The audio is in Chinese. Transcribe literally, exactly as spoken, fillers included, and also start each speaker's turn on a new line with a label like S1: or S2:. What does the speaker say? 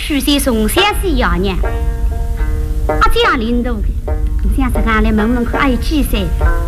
S1: 许些从三岁爷娘，啊这样领导的，我想是俺来问问看，还有几岁？